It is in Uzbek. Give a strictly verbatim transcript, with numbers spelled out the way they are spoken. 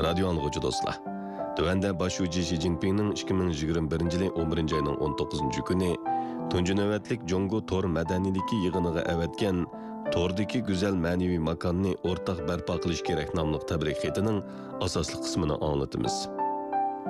Radio anlıqçı dostlar. Tövəndə başucu Xi Jinping'nin ikki ming yigirma birinchi yili o'n birinchi ayning o'n to'qqizinchi kuni tunji navbatlik Jongo Tor madaniylik yig'iniga avatgan Tordagi go'zal ma'naviy makonni o'rtaq barpo qilish kerak nomli tabrik xatining asosli qismini anglatamiz.